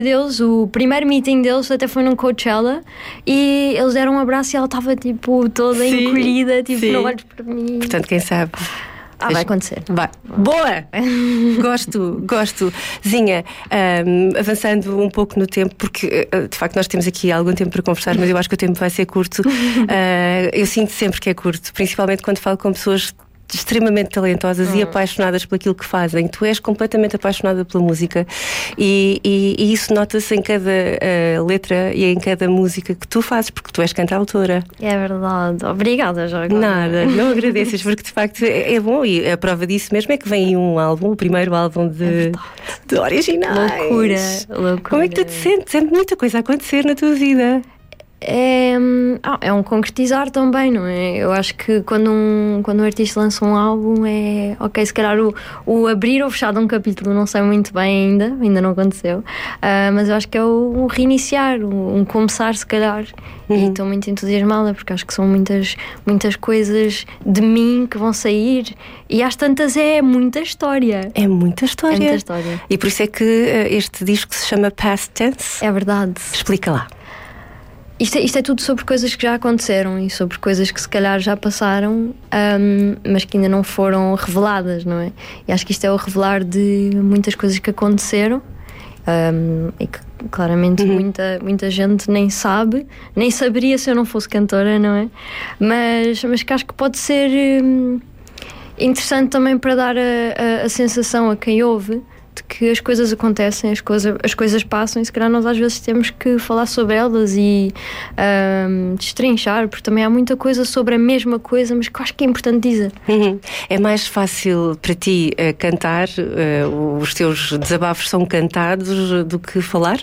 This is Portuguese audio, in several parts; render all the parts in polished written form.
deles, o primeiro meeting deles até foi num Coachella e eles deram um abraço e ela estava tipo toda encolhida, tipo, não olhes para mim. Portanto, quem sabe? Vai acontecer. Vai. Boa! Gosto. Zinha, avançando um pouco no tempo, porque de facto nós temos aqui algum tempo para conversar, mas eu acho que o tempo vai ser curto. Eu sinto sempre que é curto, principalmente quando falo com pessoas extremamente talentosas e apaixonadas por aquilo que fazem. Tu és completamente apaixonada pela música e isso nota-se em cada letra e em cada música que tu fazes, porque tu és cantautora. É verdade. Obrigada, Jorge. Nada, não agradeces, porque de facto é bom, e a prova disso mesmo é que vem aí um álbum, o primeiro álbum de originais. Loucura. Como é que tu te sentes? Sempre muita coisa a acontecer na tua vida. É um concretizar também, não é? Eu acho que quando um artista lança um álbum é ok, se calhar o abrir ou fechar de um capítulo, não sei muito bem ainda não aconteceu, mas eu acho que é o reiniciar, um começar, se calhar. E estou muito entusiasmada porque acho que são muitas coisas de mim que vão sair e às tantas é muita história. É muita história. É muita história. E por isso é que este disco se chama Past Tense. É verdade. Explica lá. Isto é tudo sobre coisas que já aconteceram e sobre coisas que se calhar já passaram, mas que ainda não foram reveladas, não é? E acho que isto é o revelar de muitas coisas que aconteceram e que claramente muita gente nem sabe, nem saberia se eu não fosse cantora, não é? Mas que acho que pode ser interessante também para dar a sensação a quem ouve de que as coisas acontecem, as coisas passam e se calhar nós às vezes temos que falar sobre elas e destrinchar, porque também há muita coisa sobre a mesma coisa, mas que eu acho que é importante dizer. É mais fácil para ti cantar, os teus desabafos são cantados do que falar?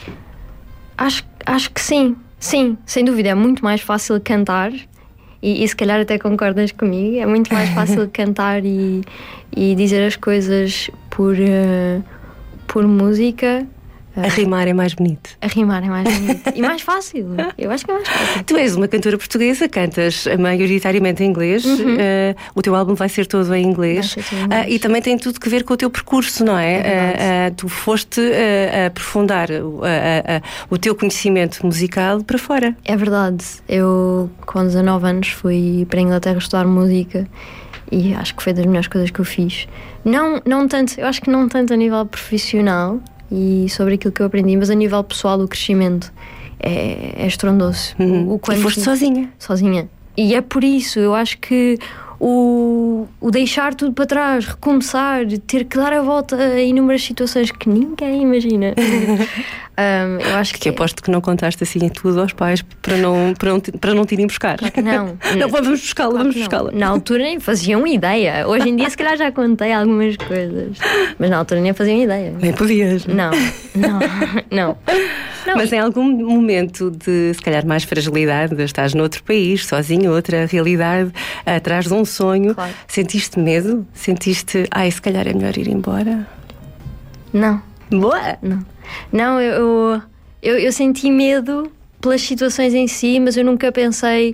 Acho que sim, sem dúvida, é muito mais fácil cantar. E se calhar até concordas comigo, é muito mais fácil cantar e dizer as coisas por música. A rimar é mais bonito. A rimar é mais bonito. E mais fácil. Eu acho que é mais fácil. Tu és uma cantora portuguesa, cantas maioritariamente em inglês. O teu álbum vai ser todo em inglês. E também tem tudo que ver com o teu percurso, não é? Tu foste aprofundar o teu conhecimento musical para fora. É verdade. Eu, com 19 anos, fui para a Inglaterra estudar música e acho que foi das melhores coisas que eu fiz. Não tanto, eu acho que não tanto a nível profissional e sobre aquilo que eu aprendi, mas a nível pessoal o crescimento é estrondoso. E foste sozinha? Sozinha. E é por isso, eu acho que o deixar tudo para trás, recomeçar, ter que dar a volta a inúmeras situações que ninguém imagina. Eu acho que aposto que não contaste assim tudo aos pais para não te irem buscar. Claro que não. Não, vamos buscá-la, Na altura nem faziam ideia. Hoje em dia se calhar já contei algumas coisas, mas na altura nem faziam ideia. Nem podias. Não. Mas em algum momento de, se calhar, mais fragilidade, estás noutro país, sozinho, outra realidade, atrás de um sonho, claro. Sentiste medo? Sentiste, se calhar é melhor ir embora? Não. Boa! Não, eu senti medo pelas situações em si, mas eu nunca pensei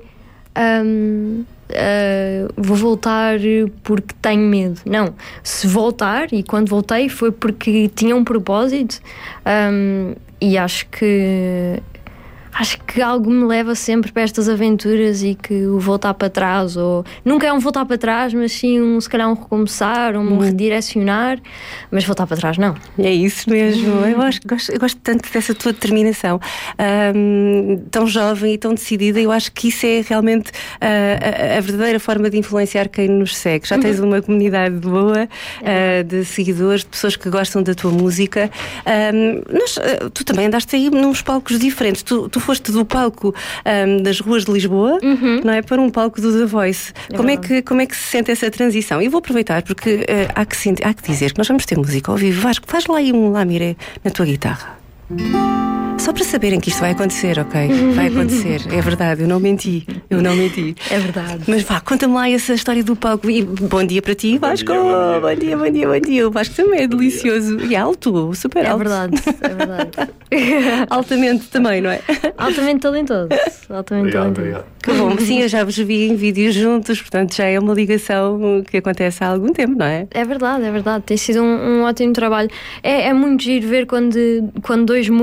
vou voltar porque tenho medo. Não, se voltar, e quando voltei foi porque tinha um propósito, e acho que algo me leva sempre para estas aventuras e que o voltar para trás, ou nunca é um voltar para trás, mas sim se calhar um recomeçar, um redirecionar, mas voltar para trás não. É isso mesmo. Eu gosto tanto dessa tua determinação, tão jovem e tão decidida. Eu acho que isso é realmente a verdadeira forma de influenciar quem nos segue. Já tens uma comunidade boa de seguidores, de pessoas que gostam da tua música. Tu também andaste aí nos palcos diferentes. Tu foste do palco das ruas de Lisboa, não é, para um palco do The Voice. Como é que se sente essa transição? E vou aproveitar porque há que dizer que nós vamos ter música ao vivo. Vasco, faz lá aí um Lamiré na tua guitarra. Só para saberem que isto vai acontecer, ok? Vai acontecer, é verdade, eu não menti. É verdade. Mas vá, conta-me lá essa história do palco. E bom dia para ti, Vasco. Bom dia. O Vasco também é delicioso. E alto, super alto. É verdade. Altamente também, não é? Altamente talentoso. Obrigado. Que bom, sim, eu já vos vi em vídeos juntos, portanto já é uma ligação que acontece há algum tempo, não é? É verdade. Tem sido um ótimo trabalho. É muito giro ver quando dois